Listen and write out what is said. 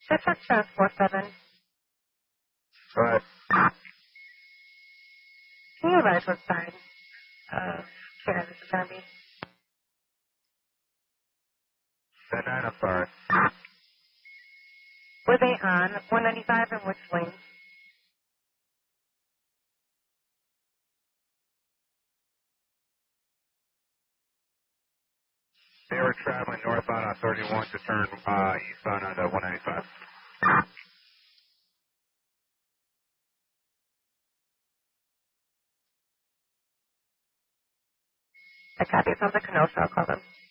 Success 47. Go ahead. Can you advise what side care this is going to be? Say 9, I'm sorry. Were they on 195 and which lane? They were traveling northbound on 31 to turn eastbound on 195. I copy. It sounds like Kenosha. I'll call them.